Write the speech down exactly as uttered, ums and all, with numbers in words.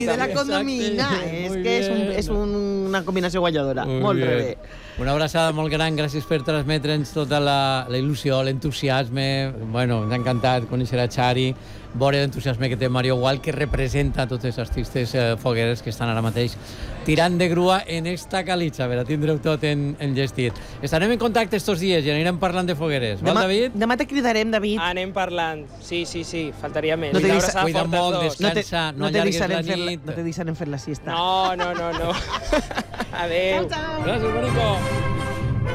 I de la condomina, és que és, un, és un, una combinació guanyadora. Muy molt bien. Bé. Una abraçada molt gran, gràcies per transmetre'ns tota la, la il·lusió, l'entusiasme. Bueno, ens ha encantat conèixer a Xari, veure l'entusiasme que té Mario Gual, que representa tots els artistes eh, fogueres que estan ara mateix tirant de grua en esta calitza. A veure, tindreu tot en, en gestit. Estarem en contacte estos dies i anirem parlant de fogueres. Val, demà, David? Demà te cridarem, David. Anem parlant. Sí, sí, sí, faltaria més. No te Cuida molt, descansa, no, no, te, no, allargues te la fer nit. la, no te deixarem fer la siesta. No, no, no, no. Adéu. Ciao, ciao. Gràcies, Bonico.